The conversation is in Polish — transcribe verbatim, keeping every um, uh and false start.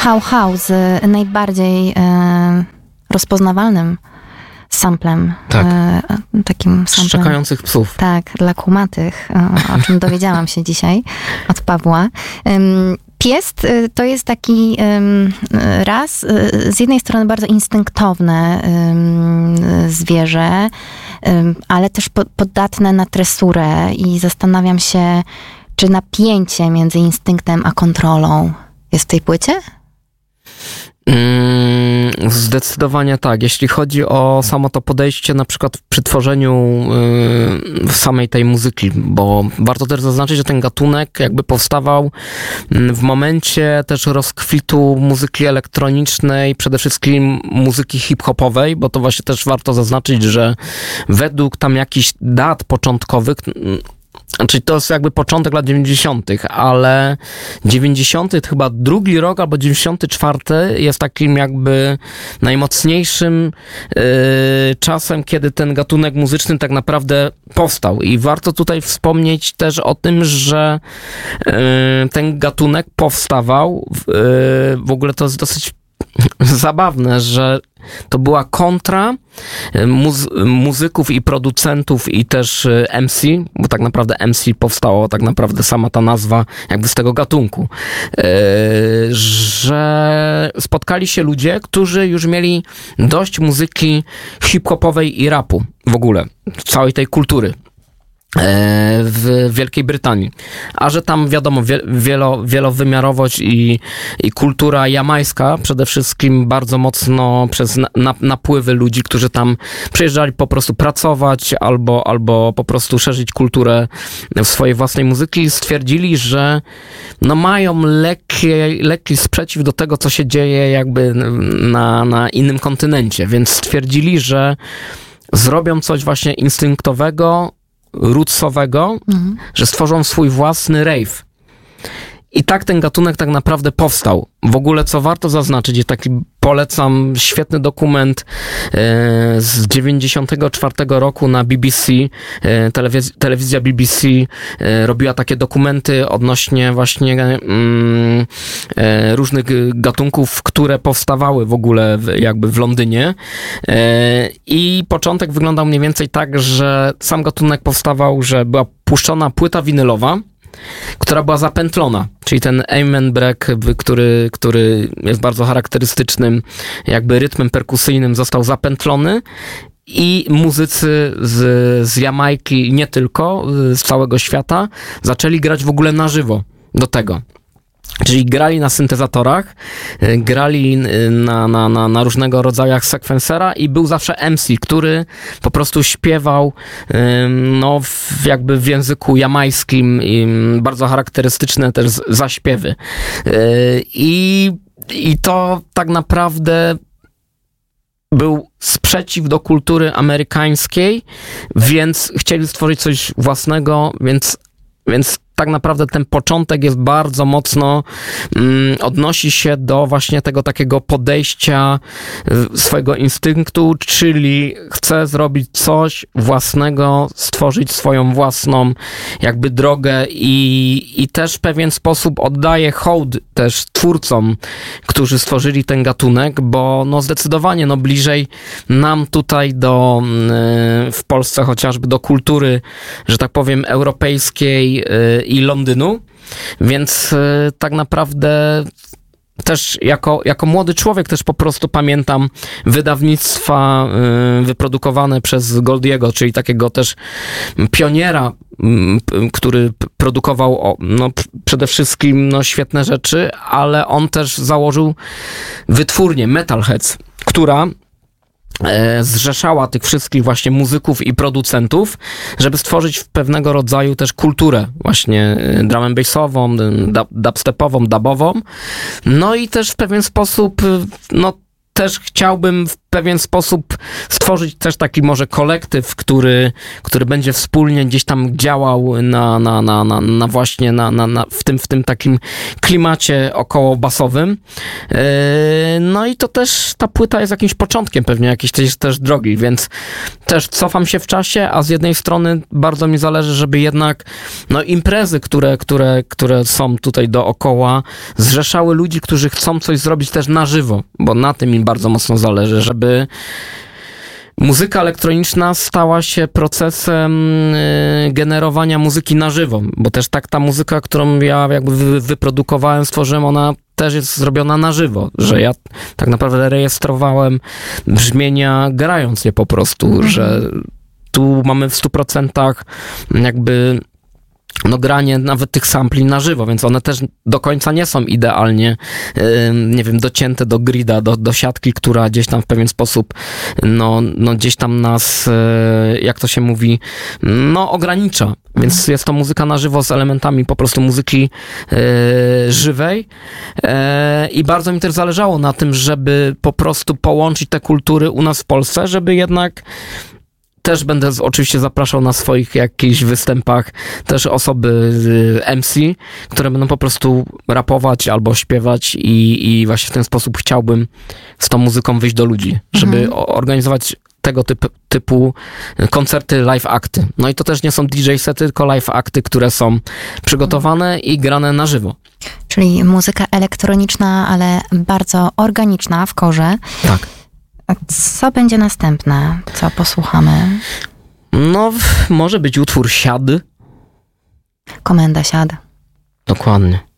How How z najbardziej e, rozpoznawalnym samplem. Tak. E, takim samplem. Szczekających psów. Tak, dla kumatych, o, o czym dowiedziałam się dzisiaj od Pawła. Um, Pies to jest taki um, raz, z jednej strony bardzo instynktowne um, zwierzę, um, ale też po, podatne na tresurę i zastanawiam się, czy napięcie między instynktem a kontrolą jest w tej płycie? Mm, zdecydowanie tak. Jeśli chodzi o samo to podejście, na przykład przy tworzeniu yy, samej tej muzyki, bo warto też zaznaczyć, że ten gatunek jakby powstawał w momencie też rozkwitu muzyki elektronicznej, przede wszystkim muzyki hip-hopowej, bo to właśnie też warto zaznaczyć, że według tam jakichś dat początkowych, czyli to jest jakby początek lat dziewięćdziesiątych, ale dziewięćdziesiąty chyba drugi rok albo dziewięćdziesiąty czwarty jest takim jakby najmocniejszym yy, czasem, kiedy ten gatunek muzyczny tak naprawdę powstał. I warto tutaj wspomnieć też o tym, że yy, ten gatunek powstawał, yy, w ogóle to jest dosyć zabawne, że to była kontra muzy- muzyków i producentów i też M C, bo tak naprawdę M C powstało, tak naprawdę sama ta nazwa jakby z tego gatunku, yy, że spotkali się ludzie, którzy już mieli dość muzyki hip-hopowej i rapu w ogóle, całej tej kultury w Wielkiej Brytanii. A że tam wiadomo, wielo, wielowymiarowość i, i kultura jamańska przede wszystkim bardzo mocno przez na, napływy ludzi, którzy tam przyjeżdżali po prostu pracować albo, albo po prostu szerzyć kulturę swojej własnej muzyki, stwierdzili, że no mają lekki, lekki sprzeciw do tego, co się dzieje jakby na, na innym kontynencie, więc stwierdzili, że zrobią coś właśnie instynktowego, rootsowego, mhm. że stworzą swój własny rave. I tak ten gatunek tak naprawdę powstał. W ogóle, co warto zaznaczyć, jest taki, polecam, świetny dokument e, z dziewięćdziesiątego czwartego roku na B B C. E, telewiz- telewizja B B C e, robiła takie dokumenty odnośnie właśnie mm, e, różnych gatunków, które powstawały w ogóle w, jakby w Londynie. E, I początek wyglądał mniej więcej tak, że sam gatunek powstawał, że była puszczona płyta winylowa, która była zapętlona, czyli ten amen break, który, który jest bardzo charakterystycznym jakby rytmem perkusyjnym, został zapętlony i muzycy z, z Jamajki, nie tylko, z całego świata, zaczęli grać w ogóle na żywo do tego. Czyli grali na syntezatorach, grali na, na, na, na różnego rodzajach sekwensera i był zawsze M C, który po prostu śpiewał no, w, jakby w języku jamańskim i bardzo charakterystyczne też zaśpiewy. I, i to tak naprawdę był sprzeciw do kultury amerykańskiej, więc chcieli stworzyć coś własnego, więc, więc tak naprawdę ten początek jest bardzo mocno, mm, odnosi się do właśnie tego takiego podejścia y, swojego instynktu, czyli chce zrobić coś własnego, stworzyć swoją własną jakby drogę i, i też w pewien sposób oddaje hołd też twórcom, którzy stworzyli ten gatunek, bo no zdecydowanie no bliżej nam tutaj do y, w Polsce chociażby do kultury, że tak powiem, europejskiej y, i Londynu, więc y, tak naprawdę też jako, jako młody człowiek też po prostu pamiętam wydawnictwa y, wyprodukowane przez Goldiego, czyli takiego też pioniera, y, który produkował o, no, przede wszystkim no, świetne rzeczy, ale on też założył wytwórnię Metalheads, która zrzeszała tych wszystkich właśnie muzyków i producentów, żeby stworzyć pewnego rodzaju też kulturę właśnie drum and bassową, dubstepową, dubową. No i też w pewien sposób no też chciałbym pewien sposób stworzyć też taki może kolektyw, który, który będzie wspólnie gdzieś tam działał na, na, na, na, na właśnie na, na, na, w, tym, w tym takim klimacie około basowym. No i to też ta płyta jest jakimś początkiem pewnie jakiejś też, też drogi, więc też cofam się w czasie, a z jednej strony bardzo mi zależy, żeby jednak no imprezy, które, które, które są tutaj dookoła, zrzeszały ludzi, którzy chcą coś zrobić też na żywo, bo na tym mi bardzo mocno zależy, żeby muzyka elektroniczna stała się procesem y, generowania muzyki na żywo, bo też tak ta muzyka, którą ja jakby wy, wyprodukowałem, stworzyłem, ona też jest zrobiona na żywo, że ja tak naprawdę rejestrowałem brzmienia grając je po prostu, mhm. że tu mamy w stu procentach jakby no granie nawet tych sampli na żywo, więc one też do końca nie są idealnie, yy, nie wiem, docięte do grida, do, do siatki, która gdzieś tam w pewien sposób, no, no gdzieś tam nas, yy, jak to się mówi, no ogranicza. Więc jest to muzyka na żywo z elementami po prostu muzyki yy, żywej yy, i bardzo mi też zależało na tym, żeby po prostu połączyć te kultury u nas w Polsce, żeby jednak też będę oczywiście zapraszał na swoich jakichś występach też osoby M C, które będą po prostu rapować albo śpiewać i, i właśnie w ten sposób chciałbym z tą muzyką wyjść do ludzi, żeby mhm. organizować tego typu, typu koncerty, live akty. No i to też nie są D J sety, tylko live akty, które są przygotowane i grane na żywo. Czyli muzyka elektroniczna, ale bardzo organiczna w korze. Tak. Co będzie następne? Co posłuchamy? No, może być utwór Siad. Komenda Siad. Dokładnie.